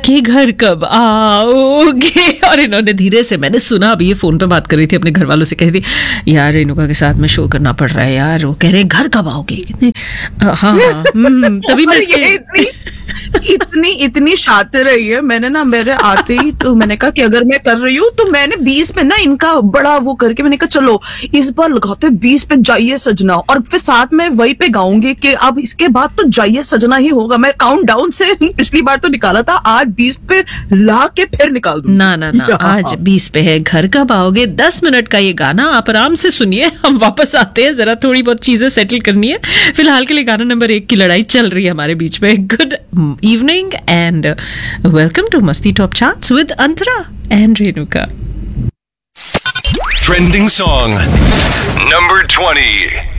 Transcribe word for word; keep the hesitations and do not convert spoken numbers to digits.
कि घर कब आओगे। और इन्होंने धीरे से, मैंने सुना अभी ये फोन पे बात कर रही थी अपने घर वालों से, कह रही थी यार रेणुका के साथ में शो करना पड़ रहा है यार, वो कह रहे हैं घर कब आओगे कितने। हाँ हाँ तभी मैं इतनी इतनी इतनी शातिर रही है। मैंने ना मेरे आते ही तो मैंने कहा कि अगर मैं कर रही हूँ तो मैंने बीस में ना इनका बड़ा वो करके मैंने कहा चलो इस बार लगाते बीस पे जाइए सजना, और फिर साथ में वही पे गाऊंगी कि अब इसके बाद तो जाइए सजना ही होगा। मैं काउंट डाउन से पिछली बार तो निकाला था, आज बीस पे ला के फिर निकाल दूं। ना ना ना आज बीस पे है घर कब आओगे। दस मिनट का ये गाना आप आराम से सुनिए, हम वापस आते हैं, जरा थोड़ी बहुत चीजें सेटल करनी है। फिलहाल के लिए गाना नंबर एक की लड़ाई चल रही है हमारे बीच में। Good evening and uh, welcome to Masti Top Charts with Antara and Renuka. Trending song number twenty.